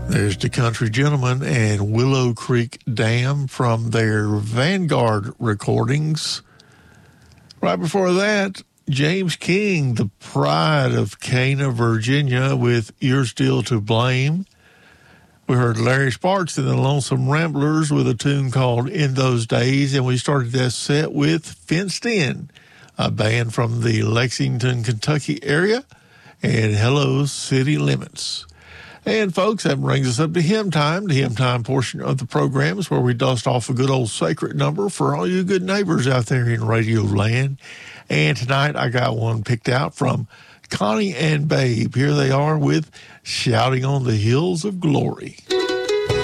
There's the Country Gentleman and Willow Creek Dam from their Vanguard recordings. Right before that, James King, the Pride of Cana, Virginia, with You're Still to Blame. We heard Larry Sparks and the Lonesome Ramblers with a tune called In Those Days, and we started that set with Fenced In, a band from the Lexington, Kentucky area, and Hello City Limits. And, folks, that brings us up to Hymn Time. The Hymn Time portion of the program is where we dust off a good old sacred number for all you good neighbors out there in Radio Land. And tonight I got one picked out from Connie and Babe. Here they are with Shouting on the Hills of Glory.